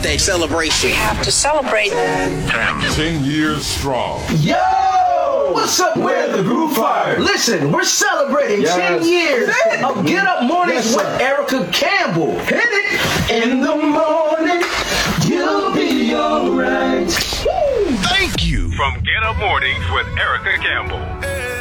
birthday celebration. We have to celebrate. 10 years strong. Yo! What's up? We're the Groove Fire. Listen, we're celebrating 10 years of Get Up Mornings with Erica Campbell. Hit it! In the morning, you'll be alright. Thank you. From Get Up Mornings with Erica Campbell.